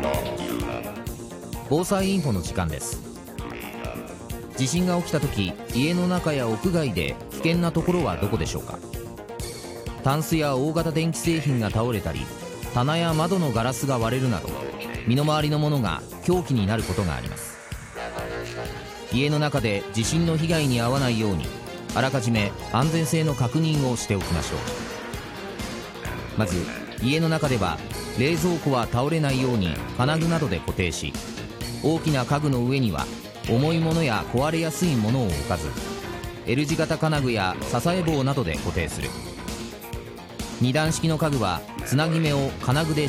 防災インフォの時間です。地震が起きた時、家の中や屋外で危険なところはどこでしょうか。タンスや大型電気製品が倒れたり、棚や窓のガラスが割れるなど、身の回りのものが凶器になることがあります。家の中で地震の被害に遭わないように、あらかじめ安全性の確認をしておきましょう。まず家の中では、冷蔵庫は倒れないように金具などで固定し、大きな家具の上には重いものや壊れやすいものを置かず、L 字型金具や支え棒などで固定する。2段式の家具はつなぎ目を金具で